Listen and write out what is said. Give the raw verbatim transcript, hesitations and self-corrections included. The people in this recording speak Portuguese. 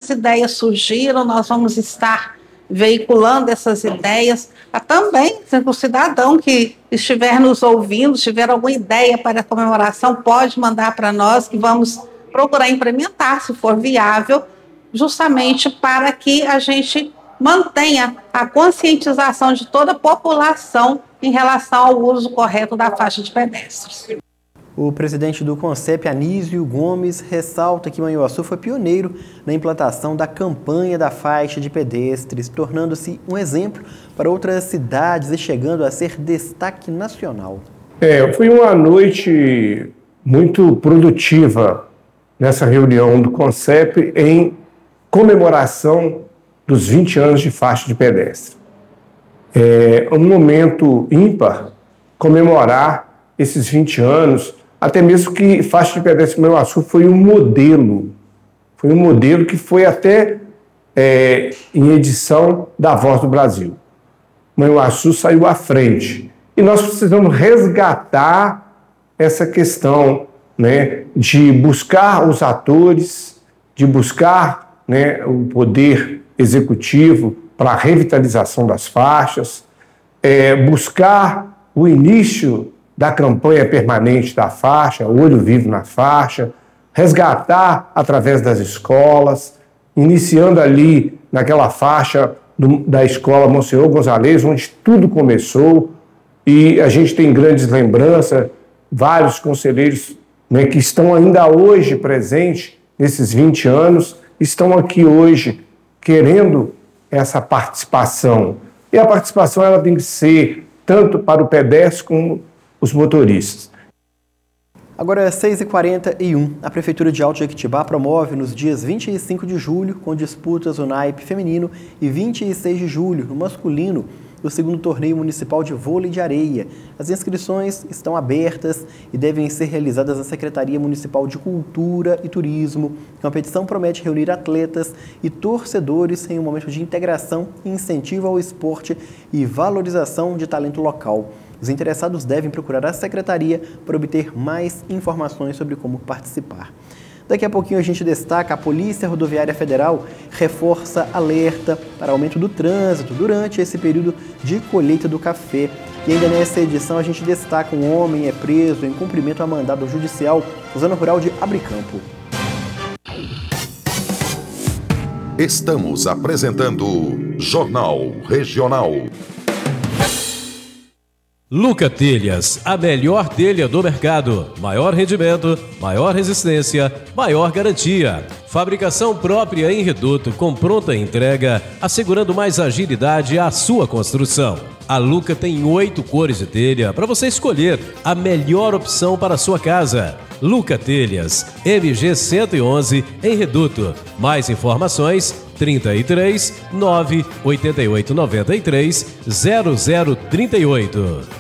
essas ideias surgiram, nós vamos estar veiculando essas ideias. Ah, também, o cidadão que estiver nos ouvindo, tiver alguma ideia para a comemoração, pode mandar para nós, que vamos procurar implementar, se for viável, justamente para que a gente mantenha a conscientização de toda a população em relação ao uso correto da faixa de pedestres. O presidente do CONCEP, Anísio Gomes, ressalta que Manhuaçu foi pioneiro na implantação da campanha da faixa de pedestres, tornando-se um exemplo para outras cidades e chegando a ser destaque nacional. É, foi uma noite muito produtiva nessa reunião do CONCEP em comemoração dos vinte anos de faixa de pedestre. É um momento ímpar comemorar esses vinte anos, até mesmo que faixa de pedestre Manhuaçu foi um modelo, foi um modelo que foi até é, em edição da Voz do Brasil. Manhuaçu saiu à frente e nós precisamos resgatar essa questão, né, de buscar os atores, de buscar, né, o poder executivo para a revitalização das faixas, é, buscar o início da campanha permanente da faixa, Olho Vivo na Faixa, resgatar através das escolas, iniciando ali naquela faixa do, da escola Monsenhor Gonzalez, onde tudo começou, e a gente tem grandes lembranças, vários conselheiros, né, que estão ainda hoje presentes nesses vinte anos, estão aqui hoje querendo essa participação. E a participação ela tem que ser tanto para o pedestre como os motoristas. Agora é seis e quarenta e um. A Prefeitura de Alto Jequitibá promove nos dias vinte e cinco de julho, com disputas no naipe feminino, e vinte e seis de julho, no masculino, o segundo torneio municipal de vôlei de areia. As inscrições estão abertas e devem ser realizadas na Secretaria Municipal de Cultura e Turismo. A competição promete reunir atletas e torcedores em um momento de integração, incentivo ao esporte e valorização de talento local. Os interessados devem procurar a Secretaria para obter mais informações sobre como participar. Daqui a pouquinho a gente destaca: a Polícia Rodoviária Federal reforça alerta para aumento do trânsito durante esse período de colheita do café. E ainda nessa edição a gente destaca: um homem é preso em cumprimento a mandado judicial na zona rural de Abricampo. Estamos apresentando Jornal Regional. Luca Telhas, a melhor telha do mercado. Maior rendimento, maior resistência, maior garantia. Fabricação própria em Reduto, com pronta entrega, assegurando mais agilidade à sua construção. A Luca tem oito cores de telha para você escolher a melhor opção para a sua casa. Luca Telhas, M G cento e onze, em Reduto. Mais informações, trinta e três, nove, oitenta e oito, noventa e três, zero zero trinta e oito.